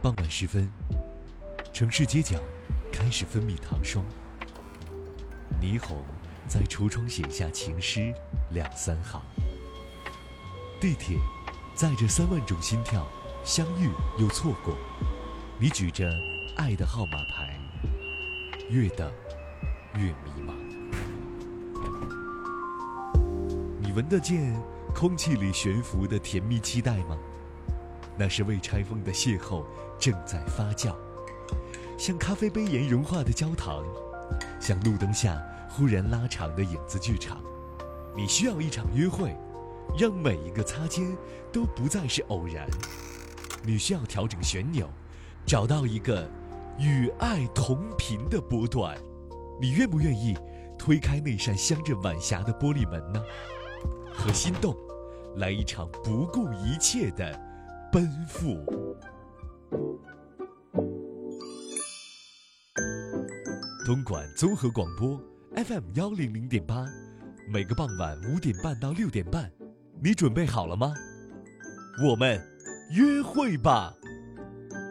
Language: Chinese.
傍晚时分，城市街角开始分泌糖霜，霓虹在橱窗写下情诗2、3行。地铁载着3万种心跳，相遇又错过。你举着爱的号码牌，越等越迷茫。你闻得见空气里悬浮的甜蜜期待吗？那是未拆封的邂逅正在发酵，像咖啡杯沿融化的焦糖，像路灯下忽然拉长的影子剧场。你需要一场约会，让每一个擦肩都不再是偶然。你需要调整旋钮，找到一个与爱同频的波段。你愿不愿意推开那扇镶着晚霞的玻璃门呢？和心动来一场不顾一切的奔赴。东莞综合广播 FM100.8，每个傍晚5点半到6点半，你准备好了吗？我们约会吧。